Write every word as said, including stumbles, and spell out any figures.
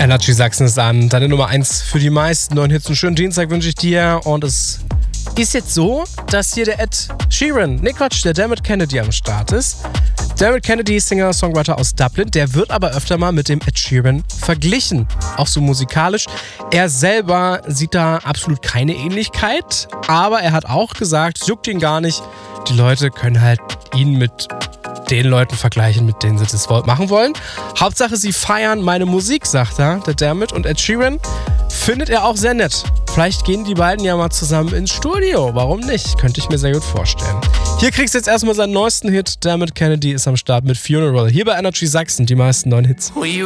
Energy Sachsen ist an, deine Nummer eins für die meisten neuen Hits. Einen schönen Dienstag wünsche ich dir. Und es ist jetzt so, dass hier der Ed Sheeran, ne Quatsch, der Dermot Kennedy am Start ist. Dermot Kennedy, Singer-Songwriter aus Dublin, der wird aber öfter mal mit dem Ed Sheeran verglichen, auch so musikalisch. Er selber sieht da absolut keine Ähnlichkeit, aber er hat auch gesagt, es juckt ihn gar nicht. Die Leute können halt ihn mit den Leuten vergleichen, mit denen sie das machen wollen. Hauptsache, sie feiern meine Musik, sagt er, der Dermot. Und Ed Sheeran findet er auch sehr nett. Vielleicht gehen die beiden ja mal zusammen ins Studio. Warum nicht? Könnte ich mir sehr gut vorstellen. Hier kriegst du jetzt erstmal seinen neuesten Hit. Dermot Kennedy ist am Start mit Funeral. Hier bei Energy Sachsen, die meisten neuen Hits.